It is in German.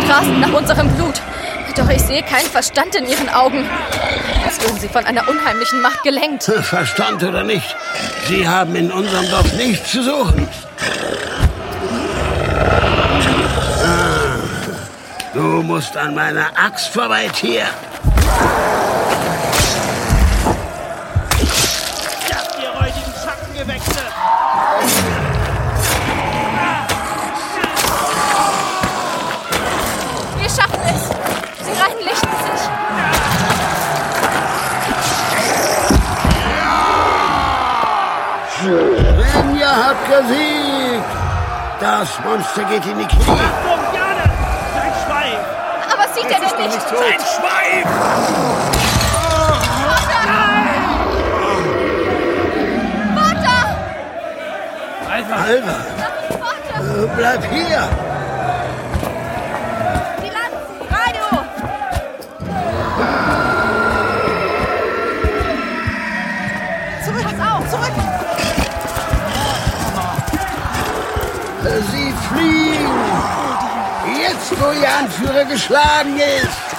rasend nach unserem Blut. Doch ich sehe keinen Verstand in ihren Augen. Als würden sie von einer unheimlichen Macht gelenkt. Verstand oder nicht, sie haben in unserem Dorf nichts zu suchen. Du musst an meiner Axt vorbei, Tier. Ihr räudigen Schattengewächse! Wir schaffen es. Sie reinlichten sich. Rinja hat gesiegt. Das Monster geht in die Knie. Achtung, Jane! Sein Schwein! Aber sieht er denn nicht? Sein Schwein! Vater! Alva, Vater! bleib hier. Die Lanzen! Radio! Zurück! Pass auf! Zurück! Sie fliehen. Jetzt, wo Ihr Anführer geschlagen ist.